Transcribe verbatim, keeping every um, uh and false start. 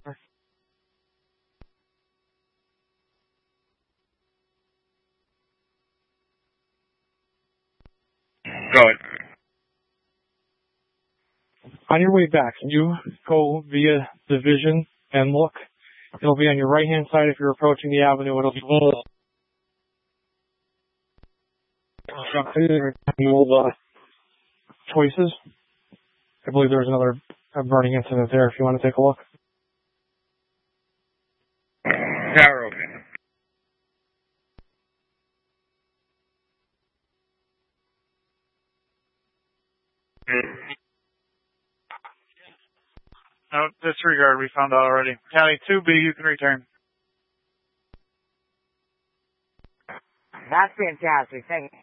Go ahead. On your way back, you go via Division and look. It'll be on your right-hand side if you're approaching the avenue. It'll be full of choices. I believe there was another a burning incident there if you want to take a look. Tower open. No, disregard. We found out already. County two B, you can return. That's fantastic. Thank you.